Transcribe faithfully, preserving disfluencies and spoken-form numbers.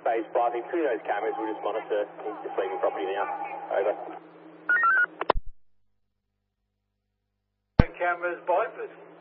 phase five, including those cameras. We'll just monitor. He's just leaving property now. Over. Cameras, Byford.